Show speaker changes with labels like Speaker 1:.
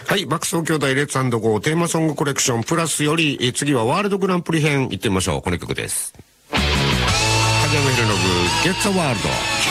Speaker 1: はい、爆走兄弟レッツ&ゴーテーマソングコレクションプラスより、次はワールドグランプリ編行ってみましょう。この曲です。影山ヒロノブ、ゲッツアワールド。